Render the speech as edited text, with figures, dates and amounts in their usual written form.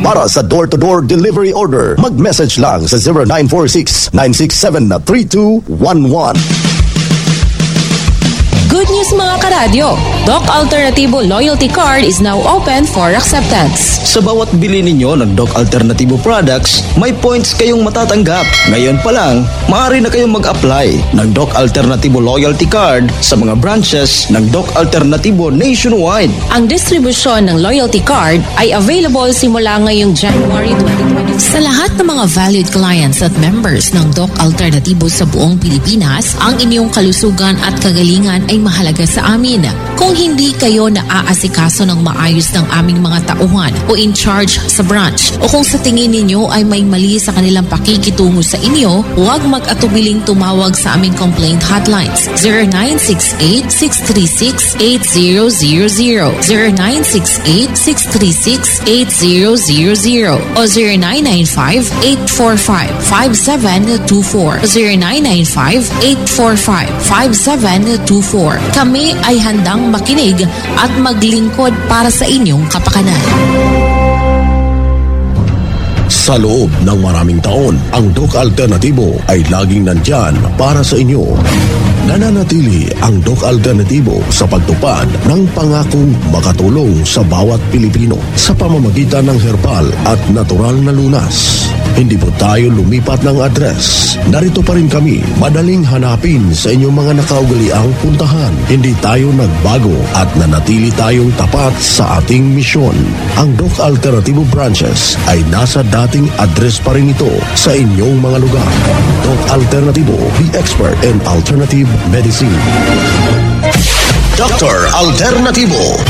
Para sa door-to-door delivery order, mag-message lang sa 0946-967-3211. Good news mga karadyo! Doc Alternativo Loyalty Card is now open for acceptance. Sa bawat bili ninyo ng Doc Alternativo products, may points kayong matatanggap. Ngayon pa lang, maaari na kayong mag-apply ng Doc Alternativo Loyalty Card sa mga branches ng Doc Alternativo nationwide. Ang distribusyon ng Loyalty Card ay available simula ngayong January 2020. Sa lahat ng mga valued clients at members ng Doc Alternativo sa buong Pilipinas, ang inyong kalusugan at kagalingan ay mahalaga sa amin. Kung hindi kayo naaasikaso ng maayos ng aming mga tauhan o in charge sa branch, o kung sa tingin ninyo ay may mali sa kanilang pakikitungo sa inyo, huwag mag-atubiling tumawag sa aming complaint hotlines 0968-636-8000, 0968-636-8000 o 0995-845-5724, 0995-845-5724. Kami ay handang makinig at maglingkod para sa inyong kapakanan. Sa loob ng maraming taon, ang Doc Alternativo ay laging nandyan para sa inyo. Nananatili ang Doc Alternativo sa pagtupad ng pangakong makatulong sa bawat Pilipino sa pamamagitan ng herbal at natural na lunas. Hindi po tayo lumipat ng address. Narito pa rin kami, madaling hanapin sa inyong mga nakaugaliang puntahan. Hindi tayo nagbago at nanatili tayong tapat sa ating misyon. Ang Doc Alternativo branches ay nasa dating address pa rin ito sa inyong mga lugar. Doc Alternativo, the expert in alternative medicine. Dr. Alternativo.